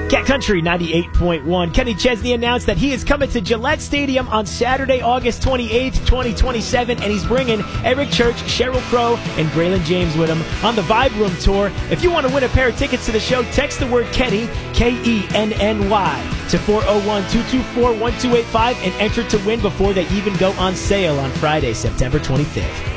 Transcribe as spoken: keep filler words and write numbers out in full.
Cat Country ninety-eight point one. Kenny Chesney announced that he is coming to Gillette Stadium on Saturday, August twenty-eighth, twenty twenty-seven, and he's bringing Eric Church, Sheryl Crow, and Braylon James with him on the Vibe Room Tour. If you want to win a pair of tickets to the show, text the word Kenny, K E N N Y, to four oh one, two two four, one two eight five and enter to win before they even go on sale on Friday, September twenty-fifth.